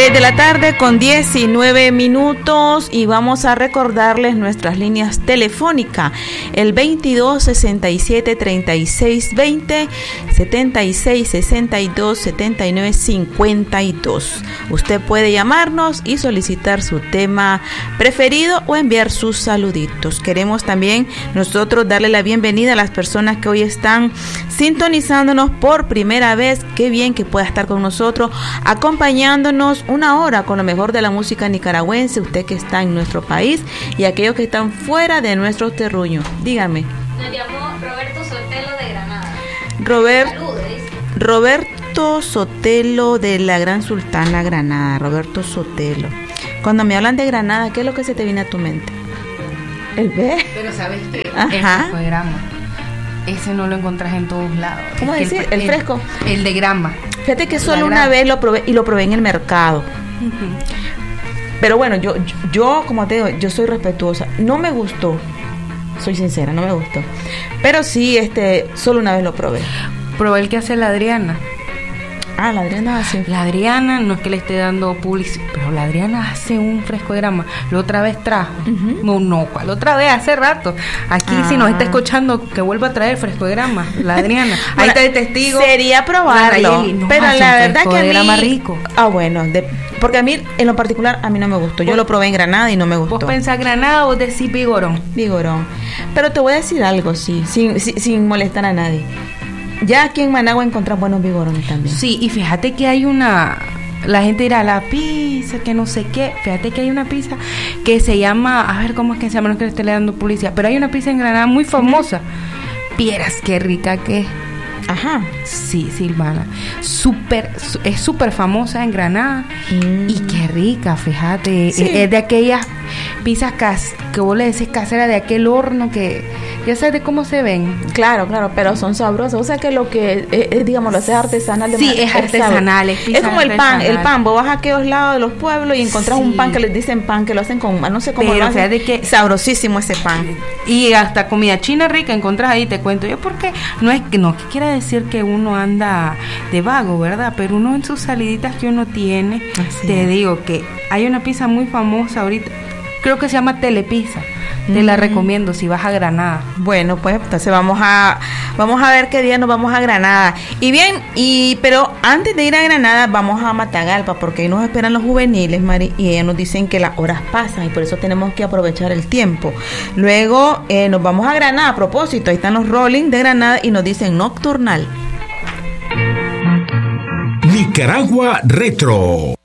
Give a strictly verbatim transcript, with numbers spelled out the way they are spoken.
seis de la tarde con diecinueve minutos y vamos a recordarles nuestras líneas telefónicas, el veintidós sesenta y siete treinta y seis veinte, setenta y seis sesenta y dos setenta y nueve cincuenta y dos. Usted puede llamarnos y solicitar su tema preferido o enviar sus saluditos. Queremos también nosotros darle la bienvenida a las personas que hoy están sintonizándonos por primera vez. Qué bien que pueda estar con nosotros, acompañándonos una hora con lo mejor de la música nicaragüense, usted que está en nuestro país y aquellos que están fuera de nuestro terruño. Dígame. Nos llamó Roberto Sotelo de Granada. Robert, Saludos. Roberto Sotelo de la Gran Sultana, Granada. Roberto Sotelo. Cuando me hablan de Granada, ¿qué es lo que se te viene a tu mente? ¿El B? Pero ¿sabes qué? Ajá. El grama. Ese no lo encontrás en todos lados. ¿Cómo es decir? El, ¿El fresco? El, el de grama. Fíjate que solo una vez lo probé y lo probé en el mercado. Uh-huh. Pero bueno, yo, yo, yo, como te digo, yo soy respetuosa. No me gustó. Soy sincera, no me gustó. Pero sí, este, solo una vez lo probé. Probé el que hace la Adriana. Ah, la Adriana hace. La Adriana, no es que le esté dando publicidad, pero la Adriana hace un fresco de grama. La otra vez trajo. Uh-huh. No, no, ¿cuál otra vez? Hace rato. Aquí, ah. si nos está escuchando, que vuelva a traer fresco de grama. La Adriana. Ahí bueno, está el testigo. Sería probarlo. No, pero la verdad que a mí. Grama rico. Ah, bueno. De, porque a mí, en lo particular, a mí no me gustó. Yo lo probé en Granada y no me gustó. ¿Vos pensás Granada o decís Vigorón? Vigorón. Pero te voy a decir algo, sí. Sin, sin, sin molestar a nadie. Ya aquí en Managua encontrás buenos vigorones también. Sí, y fíjate que hay una... La gente dirá, la pizza, que no sé qué. Fíjate que hay una pizza que se llama... A ver, ¿cómo es que se llama? No es que le esté dando publicidad. Pero hay una pizza en Granada muy famosa. Vieras qué rica que es. Ajá. Sí, Silvana. Súper, es súper famosa en Granada. Mm. Y qué rica, fíjate. Sí. Es, es de aquellas pizzas cas- que vos le decís casera, de aquel horno que... Ya sabes de cómo se ven. Claro, claro, pero son sabrosas. O sea que lo que es, es digamos, lo hace artesanal. De sí, es artesanal. Es, es como el pan, el pan. Vos vas a aquellos lados de los pueblos y encontrás sí. un pan que les dicen pan, que lo hacen con, no sé cómo pero, lo hacen. O sea, de que, sabrosísimo ese pan. Y hasta comida china rica encontrás ahí, te cuento yo, porque no es que no que quiera decir que uno anda de vago, ¿verdad? Pero uno en sus saliditas que uno tiene, así te es. Digo que hay una pizza muy famosa ahorita, creo que se llama Telepizza. Te la recomiendo si vas a Granada. Bueno, pues entonces vamos a vamos a ver qué día nos vamos a Granada. Y bien, y pero antes de ir a Granada vamos a Matagalpa porque ahí nos esperan los juveniles, Mari, y ellos nos dicen que las horas pasan y por eso tenemos que aprovechar el tiempo. Luego eh, nos vamos a Granada, a propósito, ahí están los Rolling de Granada y nos dicen Nocturnal. Nicaragua Retro.